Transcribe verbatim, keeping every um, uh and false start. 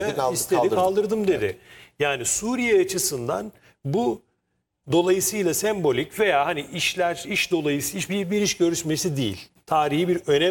Kaldı, istedi kaldırdım. kaldırdım dedi. Yani Suriye açısından bu dolayısıyla sembolik veya hani işler iş dolayısıyla iş bir, bir iş görüşmesi değil. Tarihi bir önem